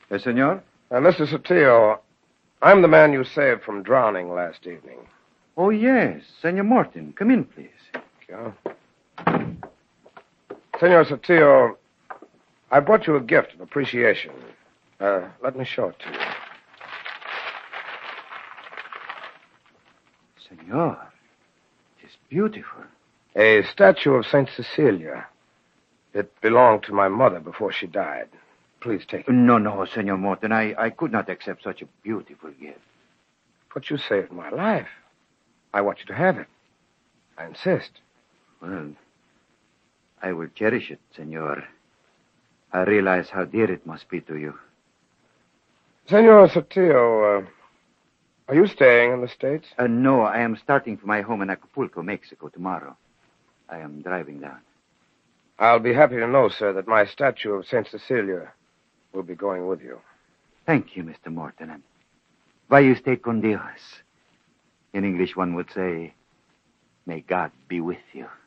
Yes, senor? Mr. Sotillo, I'm the man you saved from drowning last evening. Oh, yes. Senor Morton, come in, please. Thank you. Senor Sotillo, I brought you a gift of appreciation. Let me show it to you. Senor, it is beautiful. A statue of St. Cecilia. It belonged to my mother before she died. Please take it. No, Senor Morton. I could not accept such a beautiful gift. But you saved my life. I want you to have it. I insist. Well, I will cherish it, Senor. I realize how dear it must be to you. Senor Sotillo, are you staying in the States? No, I am starting for my home in Acapulco, Mexico, tomorrow. I am driving down. I'll be happy to know, sir, that my statue of St. Cecilia will be going with you. Thank you, Mr. Morton. And vaya usted con Dios. In English, one would say, may God be with you.